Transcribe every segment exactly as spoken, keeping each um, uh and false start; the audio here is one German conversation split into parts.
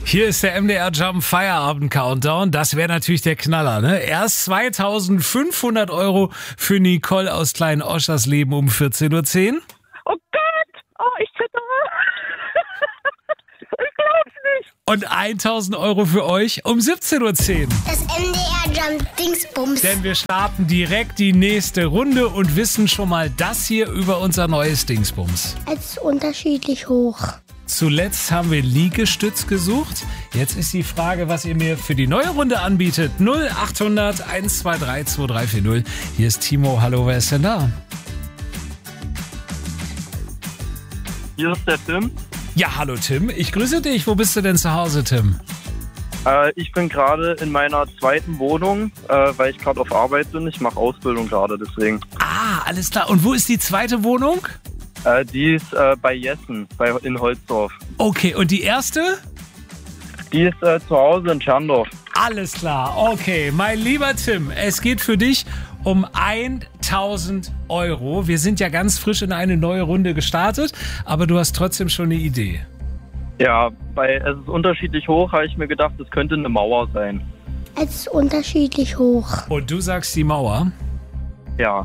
Hier ist der M D R Jump Feierabend Countdown. Das wäre natürlich der Knaller, ne? Erst zweitausendfünfhundert Euro für Nicole aus Klein Oschersleben um vierzehn Uhr zehn. Oh Gott! Oh, ich zittere. Ich glaub's nicht. Und eintausend Euro für euch um siebzehn Uhr zehn. Das M D R Jump Dingsbums. Denn wir starten direkt die nächste Runde und wissen schon mal das hier über unser neues Dingsbums. Es ist unterschiedlich hoch. Zuletzt haben wir Liegestütz gesucht. Jetzt ist die Frage, was ihr mir für die neue Runde anbietet. null achthundert eins zwei drei zwei drei vier null. Hier ist Timo. Hallo, wer ist denn da? Hier ist der Tim. Ja, hallo Tim. Ich grüße dich. Wo bist du denn zu Hause, Tim? Äh, ich bin gerade in meiner zweiten Wohnung, äh, weil ich gerade auf Arbeit bin. Ich mache Ausbildung gerade, deswegen. Ah, alles klar. Und wo ist die zweite Wohnung? Äh, die ist äh, bei Jessen, bei, in Holzdorf. Okay, und die erste? Die ist äh, zu Hause in Scherndorf. Alles klar, okay. Mein lieber Tim, es geht für dich um eintausend Euro. Wir sind ja ganz frisch in eine neue Runde gestartet, aber du hast trotzdem schon eine Idee. Ja, weil es ist unterschiedlich hoch, habe ich mir gedacht, es könnte eine Mauer sein. Es ist unterschiedlich hoch. Und du sagst die Mauer? Ja.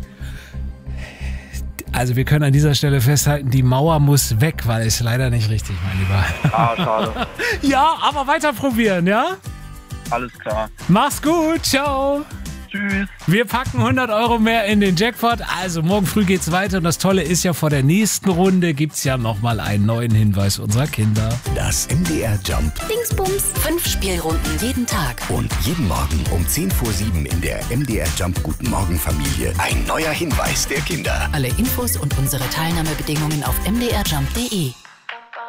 Also wir können an dieser Stelle festhalten, die Mauer muss weg, weil es leider nicht richtig, mein Lieber. Ah, schade. Ja, aber weiter probieren, ja? Alles klar. Mach's gut, ciao. Tschüss. Wir packen hundert Euro mehr in den Jackpot. Also morgen früh geht's weiter. Und das Tolle ist ja, vor der nächsten Runde gibt's ja nochmal einen neuen Hinweis unserer Kinder. Das M D R Jump Dingsbums. Fünf Spielrunden jeden Tag. und jeden Morgen um zehn vor sieben in der M D R Jump Guten Morgen Familie ein neuer Hinweis der Kinder. Alle Infos und unsere Teilnahmebedingungen auf m d r jump punkt d e.